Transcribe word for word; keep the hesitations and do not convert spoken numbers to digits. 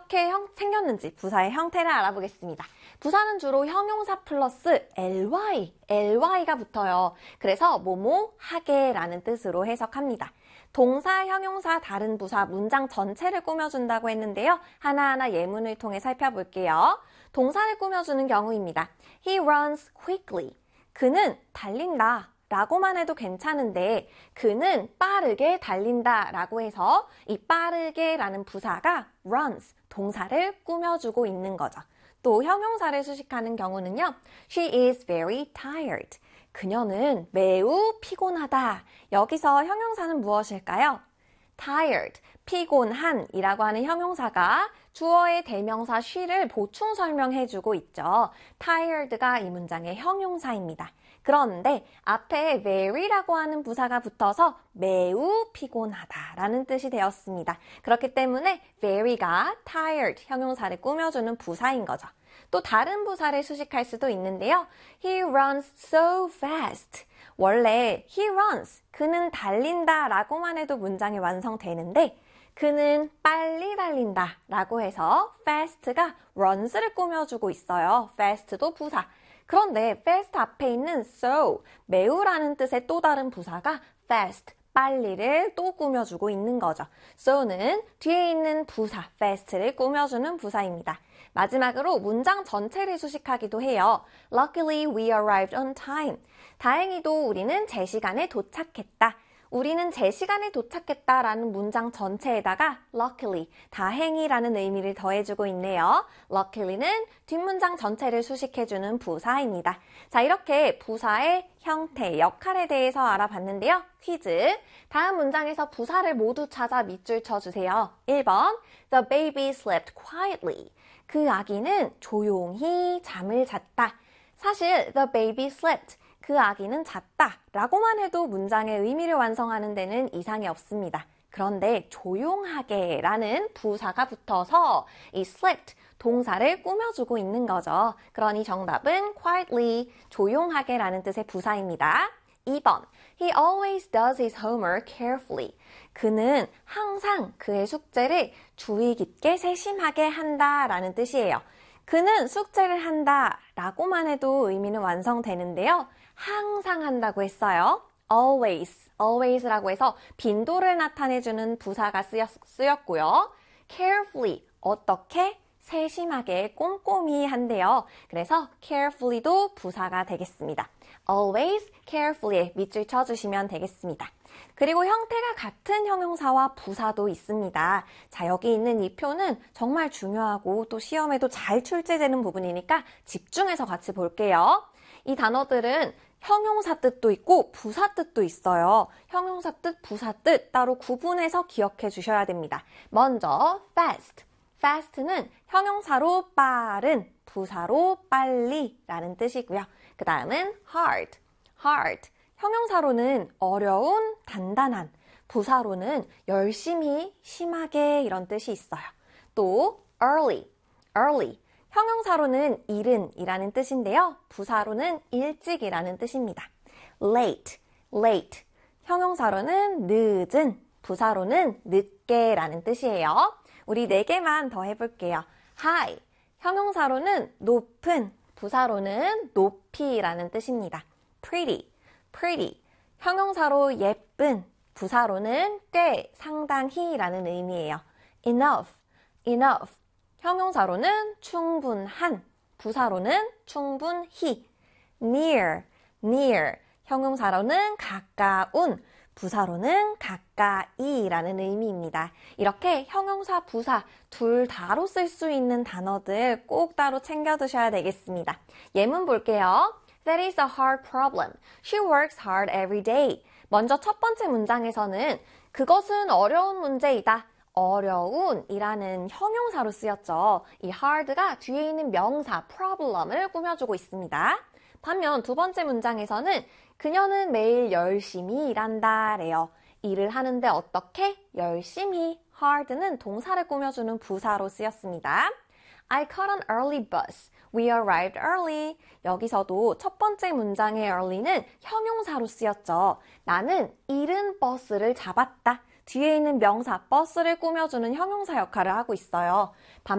어떻게 형, 생겼는지 부사의 형태를 알아보겠습니다. 부사는 주로 형용사 플러스 ly, ly가 붙어요. 그래서 뭐뭐 하게라는 뜻으로 해석합니다. 동사, 형용사, 다른 부사, 문장 전체를 꾸며준다고 했는데요. 하나하나 예문을 통해 살펴볼게요. 동사를 꾸며주는 경우입니다. He runs quickly. 그는 달린다. 라고만 해도 괜찮은데 그는 빠르게 달린다 라고 해서 이 빠르게 라는 부사가 runs, 동사를 꾸며주고 있는 거죠. 또 형용사를 수식하는 경우는요. She is very tired. 그녀는 매우 피곤하다. 여기서 형용사는 무엇일까요? tired, 피곤한 이라고 하는 형용사가 주어의 대명사 she를 보충 설명해주고 있죠. tired가 이 문장의 형용사입니다. 그런데 앞에 very라고 하는 부사가 붙어서 매우 피곤하다라는 뜻이 되었습니다. 그렇기 때문에 very가 tired 형용사를 꾸며주는 부사인 거죠. 또 다른 부사를 수식할 수도 있는데요. He runs so fast. 원래 he runs, 그는 달린다 라고만 해도 문장이 완성되는데 그는 빨리 달린다 라고 해서 fast가 runs를 꾸며주고 있어요. fast도 부사. 그런데 fast 앞에 있는 so, 매우라는 뜻의 또 다른 부사가 fast, 빨리를 또 꾸며주고 있는 거죠. so는 뒤에 있는 부사, fast를 꾸며주는 부사입니다. 마지막으로 문장 전체를 수식하기도 해요. Luckily we arrived on time. 다행히도 우리는 제 시간에 도착했다. 우리는 제 시간에 도착했다라는 문장 전체에다가 luckily, 다행이라는 의미를 더해주고 있네요. luckily는 뒷문장 전체를 수식해주는 부사입니다. 자, 이렇게 부사의 형태, 역할에 대해서 알아봤는데요. 퀴즈. 다음 문장에서 부사를 모두 찾아 밑줄 쳐주세요. 일 번 The baby slept quietly. 그 아기는 조용히 잠을 잤다. 사실 the baby slept. 그 아기는 잤다 라고만 해도 문장의 의미를 완성하는 데는 이상이 없습니다. 그런데 조용하게 라는 부사가 붙어서 이 slept, 동사를 꾸며주고 있는 거죠. 그러니 정답은 quietly, 조용하게 라는 뜻의 부사입니다. 이 번, He always does his homework carefully. 그는 항상 그의 숙제를 주의 깊게 세심하게 한다 라는 뜻이에요. 그는 숙제를 한다 라고만 해도 의미는 완성되는데요. 항상 한다고 했어요. always, always라고 해서 빈도를 나타내주는 부사가 쓰였, 쓰였고요. carefully, 어떻게? 세심하게, 꼼꼼히 한대요. 그래서 carefully도 부사가 되겠습니다. always, carefully에 밑줄 쳐주시면 되겠습니다. 그리고 형태가 같은 형용사와 부사도 있습니다. 자, 여기 있는 이 표는 정말 중요하고 또 시험에도 잘 출제되는 부분이니까 집중해서 같이 볼게요. 이 단어들은 형용사 뜻도 있고 부사 뜻도 있어요. 형용사 뜻, 부사 뜻 따로 구분해서 기억해 주셔야 됩니다. 먼저 fast. fast는 형용사로 빠른, 부사로 빨리라는 뜻이고요. 그 다음은 hard. hard. 형용사로는 어려운, 단단한, 부사로는 열심히, 심하게 이런 뜻이 있어요. 또 early. early. 형용사로는 이른 이라는 뜻인데요. 부사로는 일찍이라는 뜻입니다. late, late. 형용사로는 늦은, 부사로는 늦게라는 뜻이에요. 우리 네 개만 더 해볼게요. high. 형용사로는 높은, 부사로는 높이라는 뜻입니다. pretty, pretty. 형용사로 예쁜, 부사로는 꽤, 상당히라는 의미예요. enough, enough. 형용사로는 충분한, 부사로는 충분히. near, near. 형용사로는 가까운, 부사로는 가까이라는 의미입니다. 이렇게 형용사, 부사 둘 다로 쓸 수 있는 단어들 꼭 따로 챙겨두셔야 되겠습니다. 예문 볼게요. That is a hard problem. She works hard every day. 먼저 첫 번째 문장에서는 그것은 어려운 문제이다. 어려운 이라는 형용사로 쓰였죠. 이 hard가 뒤에 있는 명사 problem을 꾸며주고 있습니다. 반면 두 번째 문장에서는 그녀는 매일 열심히 일한다 래요. 일을 하는데 어떻게? 열심히. hard는 동사를 꾸며주는 부사로 쓰였습니다. I caught an early bus. We arrived early. 여기서도 첫 번째 문장의 early는 형용사로 쓰였죠. 나는 이른 버스를 잡았다. 뒤에 있는 명사 버스를 꾸며주는 형용사 역할을 하고 있어요.